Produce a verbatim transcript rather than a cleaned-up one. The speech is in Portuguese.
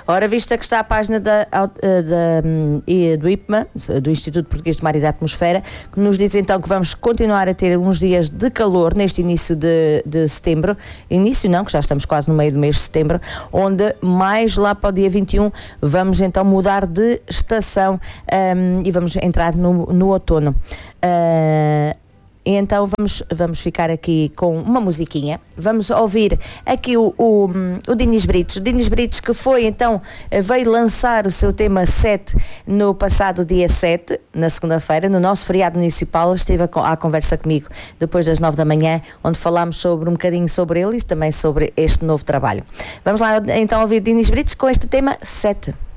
Ora, vista que está a página da, da, do I P M A, do Instituto Português de Mar e da Atmosfera, que nos diz então que vamos continuar a ter uns dias de calor neste início de, de setembro, início não, que já estamos quase no meio do mês de setembro, onde mais lá para o dia vinte e um vamos então mudar de estação um, e vamos entrar no, no outono. Uh, Então vamos, vamos ficar aqui com uma musiquinha. Vamos ouvir aqui o, o, o Dinis Britos. O Dinis Britos que foi então, veio lançar o seu tema sete no passado dia sete, na segunda-feira, no nosso feriado municipal. Esteve à conversa comigo depois das nove da manhã, onde falámos sobre um bocadinho sobre ele e também sobre este novo trabalho. Vamos lá então ouvir Dinis Britos com este tema sete.